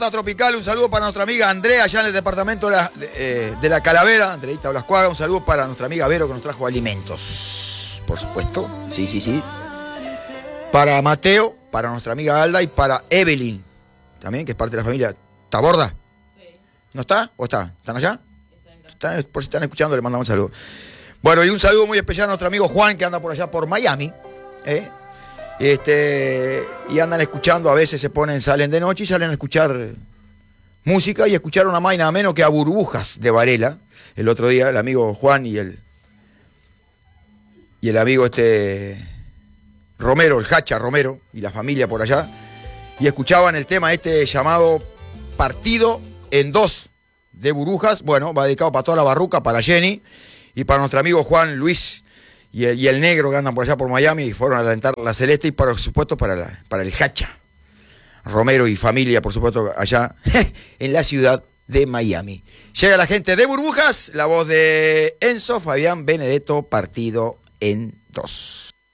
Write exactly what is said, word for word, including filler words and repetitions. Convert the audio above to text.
Torta Tropical, un saludo para nuestra amiga Andrea, allá en el departamento de la, de, eh, de la Calavera, Andreita Blascuaga, un saludo para nuestra amiga Vero, que nos trajo alimentos, por supuesto, sí, sí, sí. Para Mateo, para nuestra amiga Alda y para Evelyn, también, que es parte de la familia. ¿Está gorda? Sí. ¿No está? ¿O está? ¿Están allá? Están, por si están escuchando, le mandamos un saludo. Bueno, y un saludo muy especial a nuestro amigo Juan, que anda por allá por Miami, ¿eh? Este, y andan escuchando, a veces se ponen, salen de noche y salen a escuchar música y escucharon a más y nada menos que a Burbujas de Varela. El otro día el amigo Juan y el y el amigo este Romero, el Hacha Romero y la familia por allá, y escuchaban el tema este llamado Partido en Dos de Burbujas. Bueno, va dedicado para toda la barruca, para Jenny y para nuestro amigo Juan Luis Y el, y el negro, que andan por allá por Miami, y fueron a alentar la celeste, y por supuesto para, la, para el Hacha Romero y familia, por supuesto, allá en la ciudad de Miami. Llega la gente de Burbujas, la voz de Enzo Fabián Benedetto, Partido en Dos.